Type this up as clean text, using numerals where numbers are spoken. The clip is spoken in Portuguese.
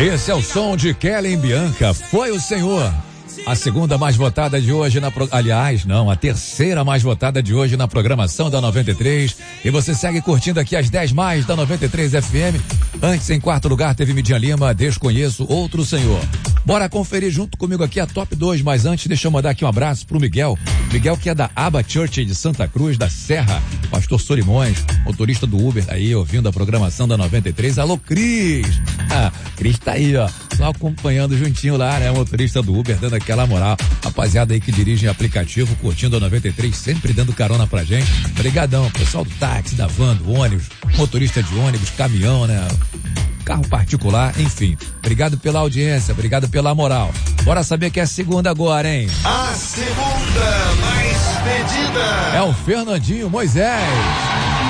Esse é o som de Kellen Bianca, Foi o Senhor. A segunda mais votada de hoje a terceira mais votada de hoje na programação da 93. E você segue curtindo aqui as 10 mais da 93 FM. Antes, em quarto lugar, teve Midian Lima, Desconheço, Outro Senhor. Bora conferir junto comigo aqui a top 2, mas antes deixa eu mandar aqui um abraço pro Miguel. Miguel, que é da Aba Church de Santa Cruz da Serra. Pastor Solimões, motorista do Uber aí, ouvindo a programação da 93. Alô, Cris! Cris tá aí, ó, só acompanhando juntinho lá, né? Motorista do Uber, dando aquela moral. Rapaziada aí que dirige aplicativo, curtindo a 93, sempre dando carona pra gente. Obrigadão, pessoal do táxi, da van, do ônibus, motorista de ônibus, caminhão, né? Carro particular, enfim. Obrigado pela audiência, obrigado pela moral. Bora saber que é a segunda agora, hein? A segunda mais pedida é o Fernandinho Moisés.